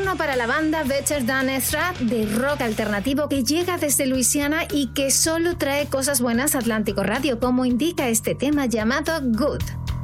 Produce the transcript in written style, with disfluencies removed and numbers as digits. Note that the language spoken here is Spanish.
turno para la banda Better Than Ezra de rock alternativo que llega desde Luisiana y que solo trae cosas buenas a Atlántico Radio, como indica este tema llamado Good.